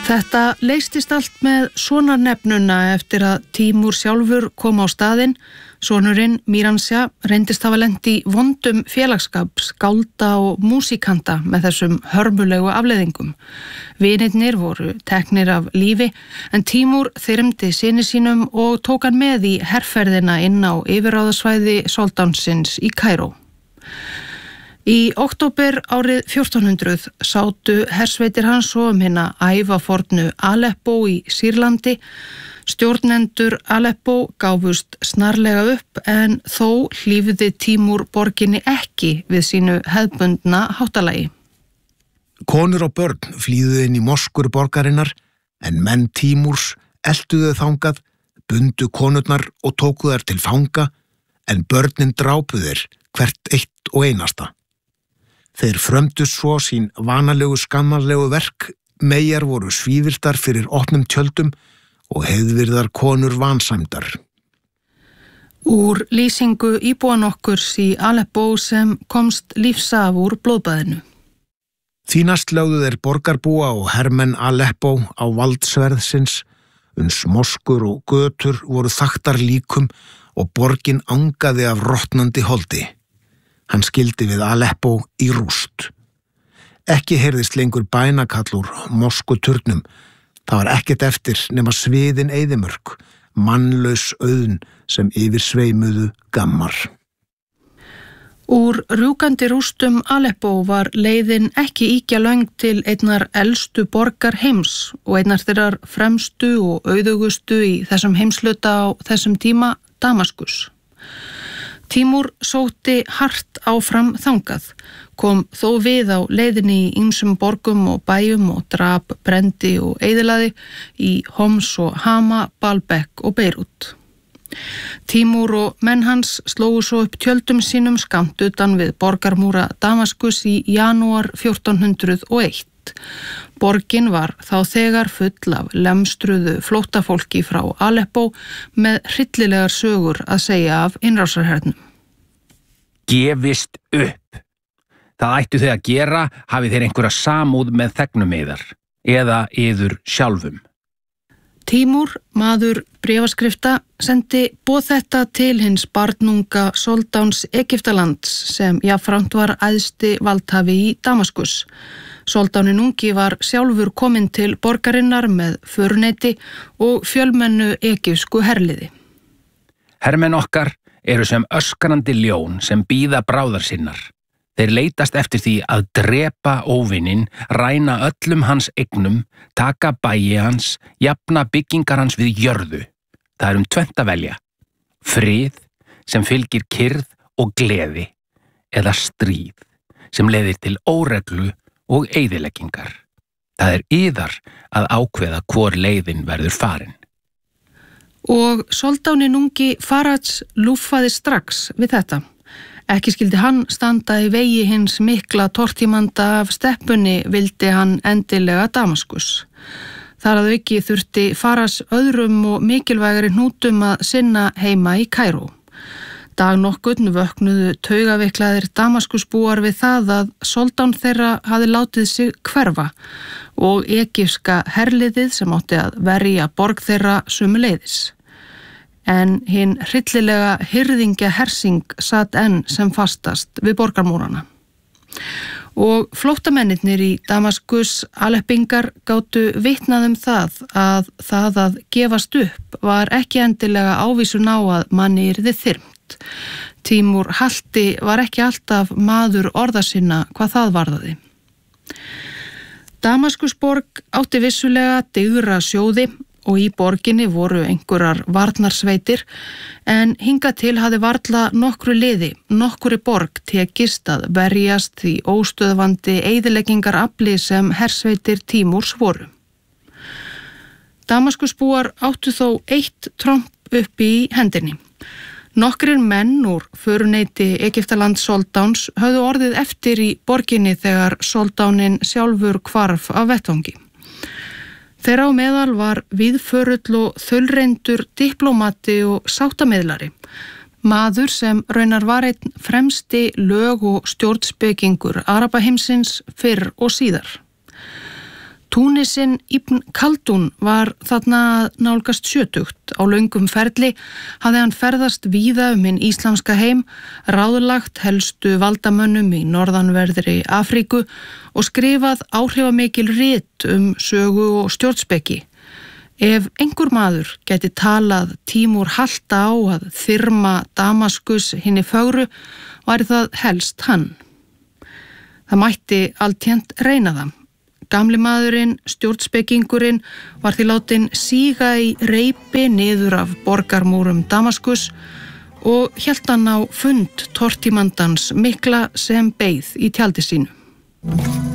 Þetta leystist allt með sonarnefnuna eftir að Tímúr sjálfur kom á staðinn. Sonurinn Míransja reyndist hafa lent í vondum félagsskap, skálda og músíkanta með þessum hörmulegu afleiðingum. Vinirnir voru teknir af lífi en Tímúr þyrmdi syni sínum og tók hann með í herferðina inn á yfirráðasvæði Soldánsins í Kaíró. Í október árið 1400 sátu hersveitir hans og hina ævafornu Aleppo í Sýrlandi. Stjórnendur Aleppo gáfust snarlega upp en þó hlífði Tímúr borginni ekki við sínu hefðbundna háttalagi. Konur og börn flýðu inn í moskur borgarinnar en menn Tímúrs eltuðu þangað, bundu konurnar og tóku þær til fanga en börnin drápu þeir hvert eitt og einasta. Þeir frömdu svo sín vanalegu skammarlegu verk, meyjar voru svívirtar fyrir opnum tjöldum og heiðvirðar konur vansæmdar. Úr lýsingu íbúan okkurs í Aleppo sem komst lífs af úr blóðbaðinu. Því næst lögðu þeir borgarbúa og hermenn Aleppo á valdsverðsins, uns moskur og götur voru þaktar líkum og borgin angaði af rotnandi holdi. Hann skildi við Aleppo í rúst. Ekki heyrðist lengur bænakall úr moskuturnum. Það var ekkert eftir nema sviðin eyðimörk, mannlaus auðn sem yfir sveimuðu gammar. Úr rjúkandi rústum Aleppo var leiðin ekki ýkja löng til einnar elstu borgar heims og einnar þeirrar fremstu og auðugustu í þessum heimshluta á þessum tíma, Damaskus. Tímúr sótti hart áfram þangað, kom þó við á leiðinni í ýmsum borgum og bæjum og drap, brendi og eyðilaði í Homs og Hama, Baalbek og Beirút. Tímúr og menn hans slógu svo upp tjöldum sínum skammt utan við borgarmúra Damaskus í janúar 1401. Borgin var þá þegar full af lemstruðu flóttafólki frá Aleppo með hryllilegar sögur að segja af innrásarhernum. Gefist upp. Það ættu þau að gera hafi þeir einhverja samúð með þegnum yðar eða yður sjálfum. Tímúr, maður bréfaskrifta, sendi boð þetta til hins barnunga Soldáns Egyptalands sem jafnframt var æðsti valdhafi í Damaskus. Soldánin ungi var sjálfur kominn til borgarinnar með föruneyti og fjölmennu egypsku herliði. Hermenn okkar eru sem öskrandi ljón sem bíða bráðar sinnar. Þeir leitast eftir því að drepa óvininn, ræna öllum hans eignum, taka bæi hans, jafna byggingar hans við jörðu. Það er tvennt að velja. Frið sem fylgir kyrrð og gleði eða stríð sem leiðir til óreglu og eyðileggingar. Það er yðar að ákveða hvor leiðin verður farin. Og soldánin ungi Faraj lúffaði strax við þetta. Ekki skildi hann standa í vegi hins mikla tortímanda af steppunni vildi hann endilega Damaskus. Þar að auki þurfti Faraj öðrum og mikilvægari hnútum að sinna heima í Kaíró. Dag nokkurn vöknuðu taugaveiklaðir Damaskusbúar við það að soldán þeirra hafi látið sig hverfa og egypska herliðið sem átti að verja borg þeirra sömuleiðis. En hinn hryllilega hirðingja hersing sat enn sem fastast við borgarmúrana. Og flóttamennirnir í Damaskus Aleppingar gátu vitnað það að gefast upp var ekki endilega ávísun á að manni yrði þyrmt. Tímúr Halti var ekki alltaf maður orða sinna hvað það varðaði. Damaskusborg átti vissulega digra sjóði og í borginni voru einhverjar varnarsveitir en hingað til hafði varla nokkru liði, nokkuri borg tekist að verjast því óstöðvandi eyðileggingarafli sem hersveitir Tímúrs voru. Damaskusbúar áttu þó eitt tromp upp í hendinni. Nokkrir menn úr föruneyti Egyptalands soldáns höfðu orðið eftir í borginni þegar soldánin sjálfur hvarf af vettvangi. Þeirra á meðal var víðförull og þaulreyndur diplómati og sáttameðlari, maður sem raunar var einn fremsti lög- og stjórnspekingur Arabaheimsins fyrr og síðar. Túnisinn Ibn Khaldún var þarna nálgast 70. Á löngum ferli hafði hann ferðast víða hinn íslamska heim, ráðlagt helstu valdamönnum í norðanverðri Afríku og skrifað áhrifamikil rit sögu og stjórnspeki. Ef einhver maður gæti talað Tímúr halta á að þyrma Damaskus hinni fögru, væri það helst hann. Það mætti altént reyna það. Gamli maðurinn, stjórnspekingurinn, var því látin síga í reipi niður af borgarmúrum Damaskus og hélt hann á fund tortímandans mikla sem beið í tjaldi sínu.